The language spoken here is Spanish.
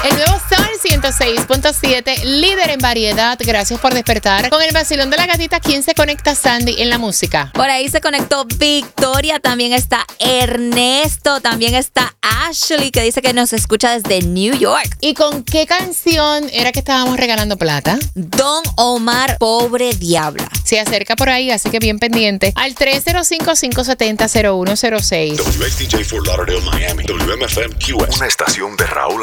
El nuevo Sol 106.7, líder en variedad. Gracias por despertar. Con el vacilón de la gatita, ¿quién se conecta, Sandy, en la música? Por ahí se conectó Victoria, también está Ernesto, también está Ashley, que dice que nos escucha desde New York. ¿Y con qué canción era que estábamos regalando plata? Don Omar, Pobre Diabla. Se acerca por ahí, así que bien pendiente. Al 305-570-0106. WXDJ Fort Lauderdale, Miami. WMFM QS. Una estación de Raúl